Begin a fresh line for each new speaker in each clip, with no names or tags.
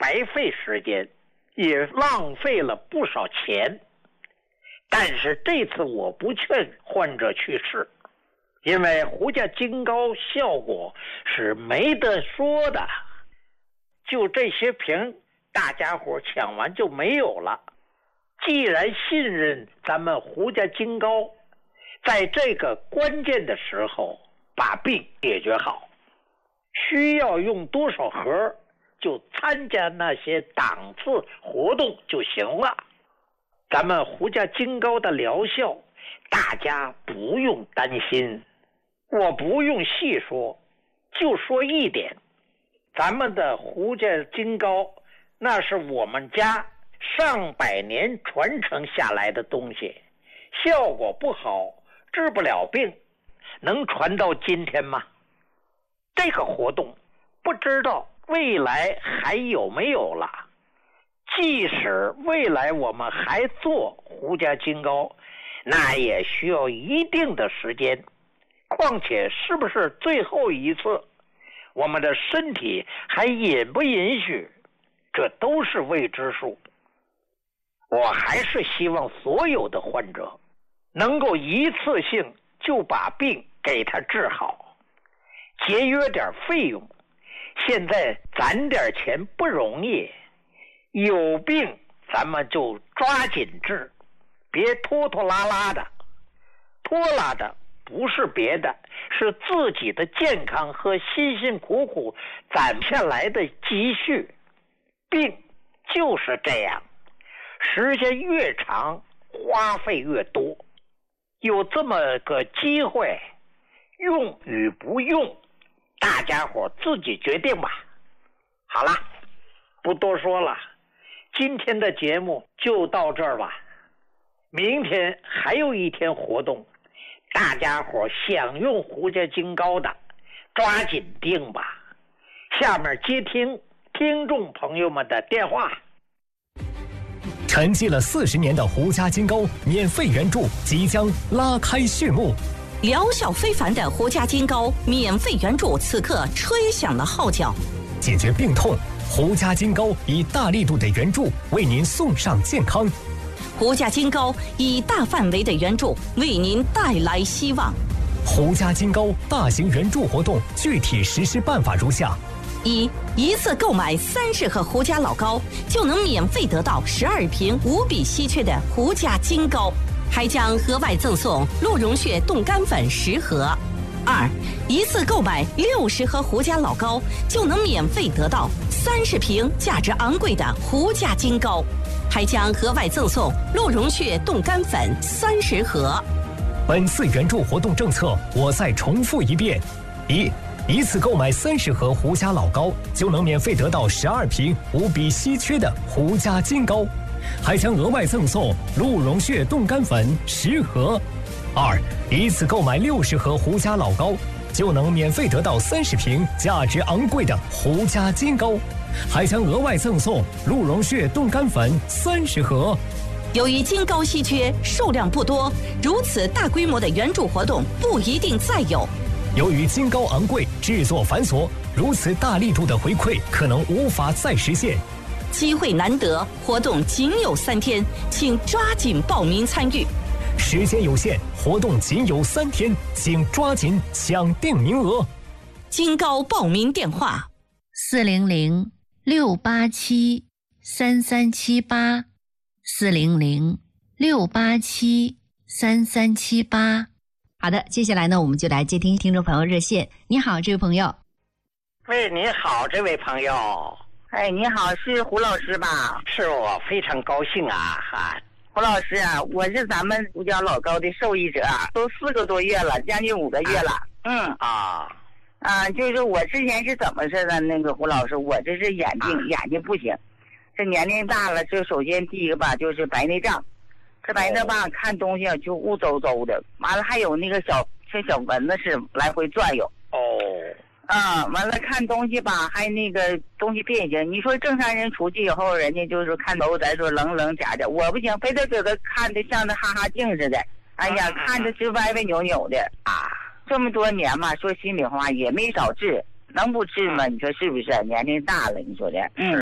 白费时间，也浪费了不少钱。但是这次我不劝患者去试，因为胡家金膏效果是没得说的。就这些瓶，大家伙抢完就没有了。既然信任咱们胡家金膏，在这个关键的时候把病解决好，需要用多少盒就参加那些档次活动就行了。咱们胡家金膏的疗效大家不用担心，我不用细说，就说一点，咱们的胡家金膏那是我们家上百年传承下来的东西，效果不好，治不了病，能传到今天吗？这个活动不知道未来还有没有了。即使未来我们还做胡家金膏，那也需要一定的时间。况且是不是最后一次，我们的身体还允不允许，这都是未知数。我还是希望所有的患者能够一次性就把病给他治好，节约点费用。现在攒点钱不容易，有病咱们就抓紧治，别拖拖拉拉的。拖拉的不是别的，是自己的健康和辛辛苦苦攒下来的积蓄。病就是这样，时间越长花费越多。有这么个机会，用与不用大家伙自己决定吧。好了，不多说了，今天的节目就到这儿吧。明天还有一天活动，大家伙想用胡家金膏的抓紧订吧。下面接听听众朋友们的电话。
沉寂了40年的胡家金膏免费援助即将拉开序幕，
疗效非凡的胡家金膏免费援助此刻吹响了号角。
解决病痛，胡家金膏以大力度的援助为您送上健康。
胡家金膏以大范围的援助为您带来希望。
胡家金膏大型援助活动具体实施办法如下：
一次购买30盒胡家老膏，就能免费得到12瓶无比稀缺的胡家金膏，还将额外赠送鹿茸血冻干粉10盒。一次购买60盒胡家老膏，就能免费得到30瓶价值昂贵的胡家金膏，还将额外赠送鹿茸血冻干粉30盒。
本次援助活动政策我再重复一遍：一次购买30盒胡家老膏，就能免费得到12瓶无比稀缺的胡家金膏，还将额外赠送鹿茸血冻干粉10盒。一次购买60盒胡家老膏，就能免费得到30瓶价值昂贵的胡家金膏，还将额外赠送鹿茸血冻干粉30盒。
由于金膏稀缺，数量不多，如此大规模的援助活动不一定再有。
由于金膏昂贵，制作繁琐，如此大力度的回馈可能无法再实现。
机会难得，活动仅有3天，请抓紧报名参与。
时间有限，活动仅有3天，请抓紧抢订名额。
金膏报名电话
：400-687-3378，400-687-3378。好的，接下来呢，我们就来接听听众朋友热线。你好，这位朋友。
喂，你好，这位朋友。
哎，你好，是胡老师吧？
是我，非常高兴啊！
胡老师啊，我是咱们胡家老膏的受益者，都4个多月了，将近5个月了。就是我之前是怎么事的？那个胡老师，我这是眼睛不行，这年龄大了，这首先第一个吧，就是白内障。这白内障看东西就雾周周的，完了还有那个像小蚊子似的来回转悠。完了看东西吧，还那个东西变形。你说正常人出去以后，人家就是看楼咱说棱假的，我不行，非得给他看的像那哈哈镜似的。哎呀，看着直歪歪扭扭的啊！这么多年嘛，说心里话也没少治，能不治吗？你说是不是？年龄大了，你说的。
是的。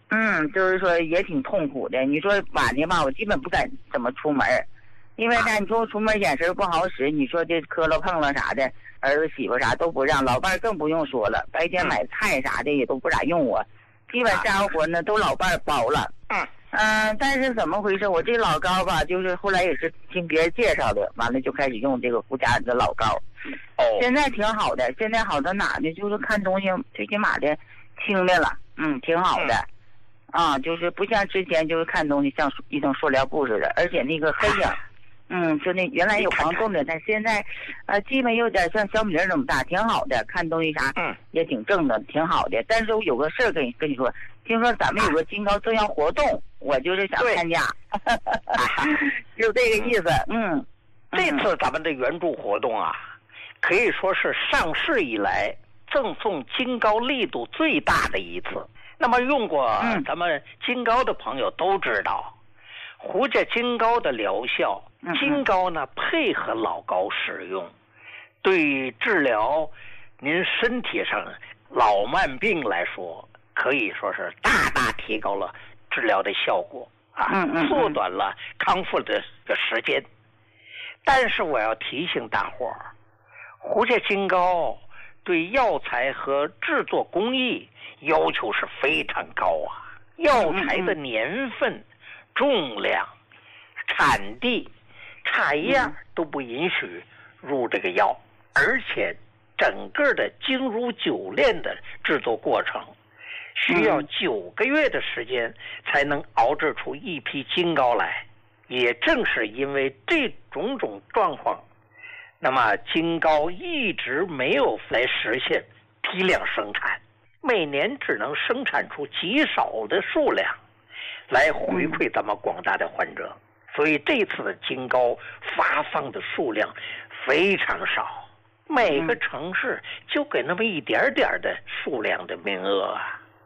就是说也挺痛苦的。你说晚上吧，我基本不敢怎么出门，因为呢，你说出门眼神不好使，你说这磕了碰了啥的，儿子媳妇啥都不让，老伴更不用说了，白天买菜啥的也都不咋用我，基本干活呢都老伴包了。但是怎么回事？我这老高吧，就是后来也是听别人介绍的，完了就开始用这个胡家的老高。现在挺好的，现在好到哪呢？就是看东西最起码的轻的了，挺好的。就是不像之前就是看东西像一层塑料布似的，而且那个黑影，就那原来有黄洞的，但现在基本有点像小米粒那么大，挺好的，看东西啥也挺正的，挺好的。但是我有个事儿跟你说，听说咱们有个金高正要活动，我就是想参加，就这个意思。
这次咱们的援助活动啊，可以说是上市以来赠送金高力度最大的一次。那么用过咱们金高的朋友都知道，胡家金高的疗效，金高呢配合老高使用，对治疗您身体上老慢病来说，可以说是大大提高了治疗的效果缩短了康复的时间。但是我要提醒大伙儿，胡家金高对药材和制作工艺要求是非常高药材的年份、重量、产地差一样都不允许入这个药，而且整个的精如酒炼的制作过程需要9个月的时间才能熬制出一批金高来。也正是因为这种状况，那么金高一直没有来实现批量生产，每年只能生产出极少的数量来回馈咱们广大的患者，所以这次的金高发放的数量非常少，每个城市就给那么一点点的数量的名额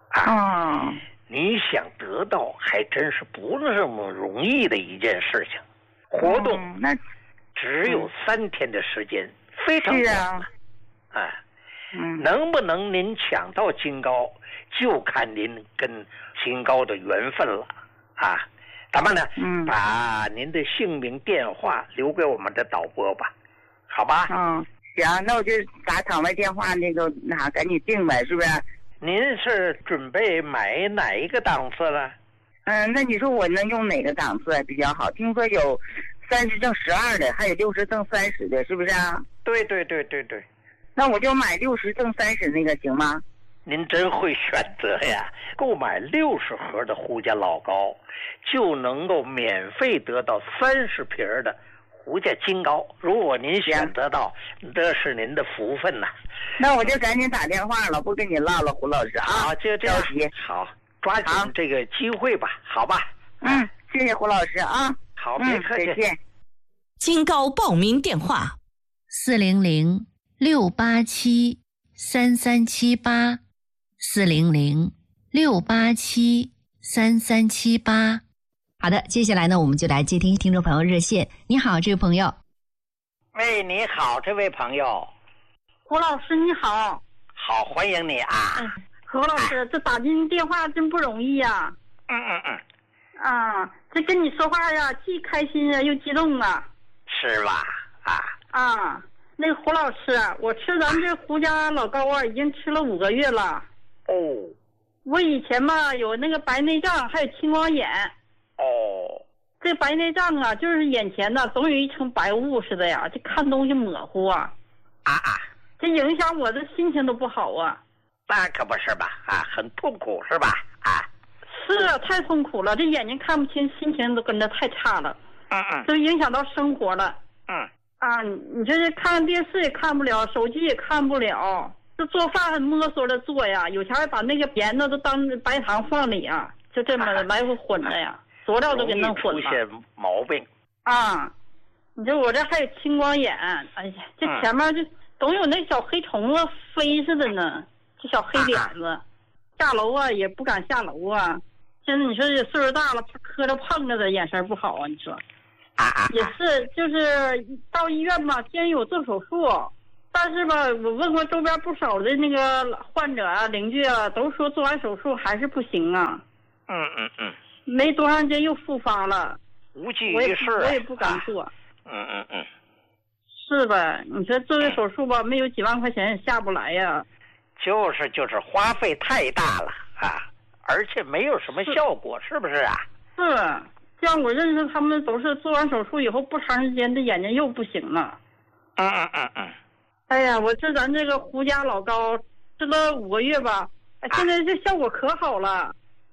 你想得到还真是不那么容易的一件事情。活动那只有3天的时间，非常短能不能您抢到金高，就看您跟金高的缘分了咱们呢把您的姓名电话留给我们的导播吧，好吧？
行，那我就打场外电话赶紧定呗，是不是？
您是准备买哪一个档次了？
那你说我能用哪个档次比较好？听说有30正12的，还有60正30的，是不是啊？
对。
那我就买60正30那个行吗？
您真会选择呀！购买60盒的胡家老高，就能够免费得到30瓶的胡家金高。如果您选择到，这是您的福分呐。
那我就赶紧打电话了，不跟你唠了，胡老师
好，就这样。好，抓紧这个机会吧，好吧？
谢谢胡老师
好，别客气。
再见。
金高报名电话
400-687-3378，400-687-3378。好的，接下来呢，我们就来接听听众朋友热线。你好，这位朋友。
喂，你好，这位朋友。
胡老师你好。
好，欢迎你
胡老师，这打进电话真不容易呀。这跟你说话呀，既开心又激动
是吧？
那个胡老师，我吃咱这胡家老高已经吃了5个月了。我以前嘛有那个白内障，还有青光眼。这白内障就是眼前总有一层白雾似的呀，就看东西模糊这影响我的心情都不好
那可不是吧？很痛苦是吧？
是太痛苦了，这眼睛看不清，心情都跟着太差了。都影响到生活了。你这是看电视也看不了，手机也看不了，这做饭还摸索着做呀，有钱还把那个盐呢都当白糖放里就这么来回混着呀，佐料都给弄混了。
出现毛病
你说我这还有青光眼，哎呀，这前面就总有那小黑虫子飞似的呢，这小黑点子，下楼也不敢下楼现在你说这岁数大了，磕着碰着的，眼神不好你说。也是，就是到医院吧，建议我做手术，但是吧，我问过周边不少的那个患者邻居都说做完手术还是不行没多长时间又复发了，
无济于事，
我也不敢做。是吧？你说做个手术吧，没有几万块钱也下不来呀。
就是花费太大了啊，而且没有什么效果，是不是啊？
是，像我认识他们都是做完手术以后不长时间，这眼睛又不行了。哎呀，我吃咱这个胡家老膏吃了5个月吧，现在这效果可好了。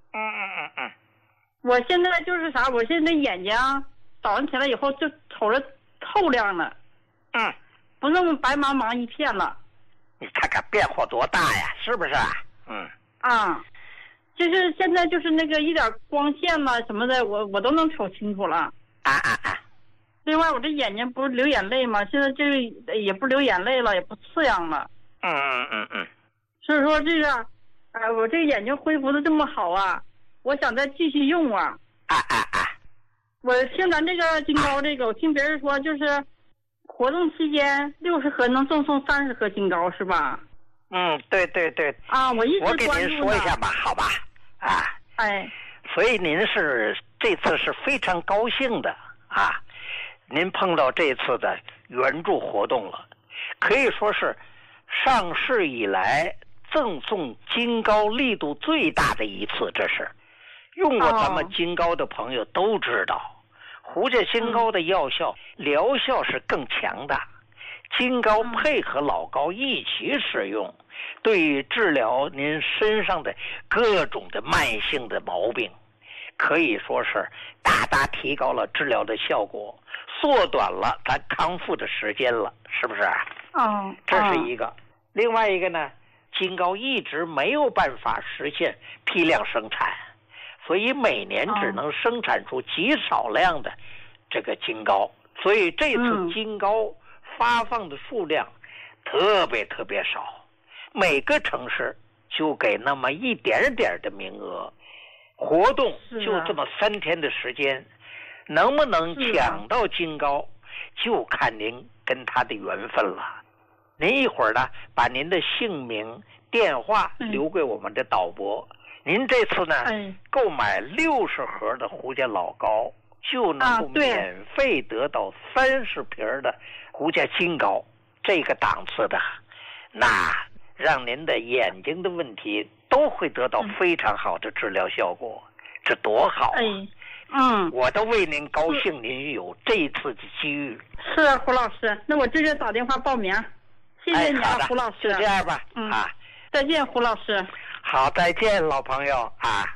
我现在就是啥，我现在眼睛早上起来以后就瞅着透亮了。不那么白茫茫一片了。
你看看变化多大呀，是不是啊？
就是现在就是那个一点光线呐什么的，我都能瞅清楚了。另外我这眼睛不是流眼泪吗？现在这个也不流眼泪了，也不刺痒了。所以说这个，我这个眼睛恢复的这么好啊，我想再继续用啊。我听咱这个金膏这个，我听别人说就是活动期间60盒能赠送30盒金膏，是吧？
对。
我一直
我给
关注
您说一下吧，好吧？所以您这次是非常高兴的啊，您碰到这次的援助活动了，可以说是上市以来赠送金膏力度最大的一次，这是用过咱们金膏的朋友都知道。胡家金膏的药效疗效是更强的，金膏配合老膏一起使用，对于治疗您身上的各种的慢性的毛病，可以说是大大提高了治疗的效果，缩短了咱康复的时间了，是不是？这是一个。另外一个呢，金膏一直没有办法实现批量生产，所以每年只能生产出极少量的这个金膏，所以这次金膏发放的数量特别少，每个城市就给那么一点点的名额，活动就这么3天的时间，能不能抢到金膏就看您跟他的缘分了。您一会儿呢把您的姓名电话留给我们的导播，您这次呢购买60盒的胡家老膏就能够免费得到30瓶的胡家金膏，这个档次的，那让您的眼睛的问题都会得到非常好的治疗效果，这多好啊！我都为您高兴，您有这一次的机遇。
是啊，胡老师，那我直接打电话报名，谢谢你啊，胡老师。
就这样吧，
再见，胡老师。
好，再见，老朋友啊。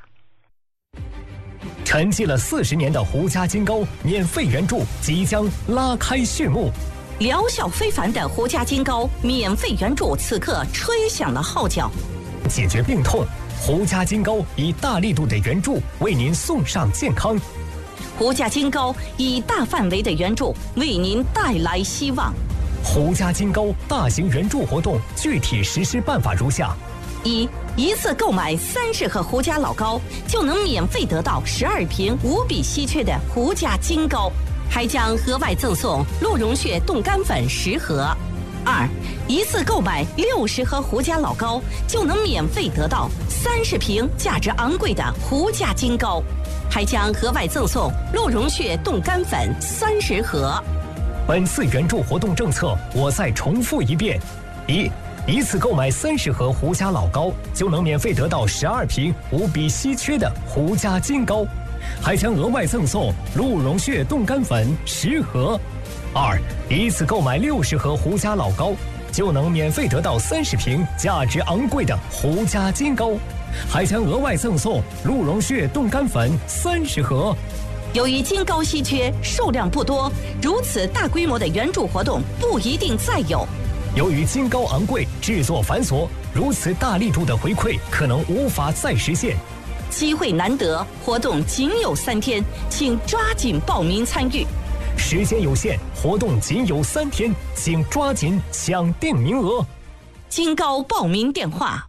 沉寂了40年的胡家金膏免费援助即将拉开序幕，
疗效非凡的胡家金膏免费援助此刻吹响了号角。
解决病痛，胡家金膏以大力度的援助为您送上健康。
胡家金膏以大范围的援助为您带来希望。
胡家金膏大型援助活动具体实施办法如下：
一次购买30盒胡家老膏，就能免费得到12瓶无比稀缺的胡家金膏，还将额外赠送鹿茸血冻干粉10盒。一次购买60盒胡家老膏，就能免费得到30瓶价值昂贵的胡家金膏，还将额外赠送鹿茸血冻干粉30盒。
本次援助活动政策，我再重复一遍：一次购买30盒胡家老膏，就能免费得到12瓶无比稀缺的胡家金膏，还将额外赠送鹿茸血冻干粉10盒。一次购买60盒胡家老膏，就能免费得到30瓶价值昂贵的胡家金膏，还将额外赠送鹿茸血冻干粉30盒。
由于金膏稀缺，数量不多，如此大规模的援助活动不一定再有。
由于金膏昂贵，制作繁琐，如此大力度的回馈可能无法再实现。
机会难得，活动仅有3天，请抓紧报名参与。
时间有限，活动仅有3天，请抓紧抢定名额。
金膏报名电话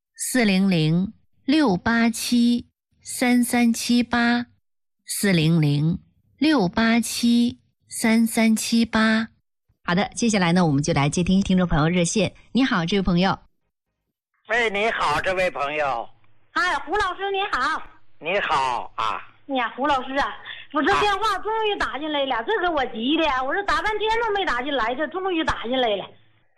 400-687-3378，400-687-3378。好的，接下来呢，我们就来接听听众朋友热线。你好，这位朋友。
喂，你好，这位朋友。
哎，胡老师你好。
你好啊。
哎呀，胡老师啊，我这电话终于打进来了，这给我急的，我这打半天都没打进来，这终于打进来了。